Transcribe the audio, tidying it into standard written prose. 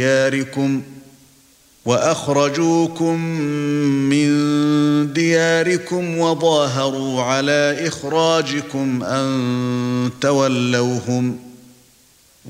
دياركم وأخرجوكم من دياركم وظاهروا على إخراجكم أن تولوهم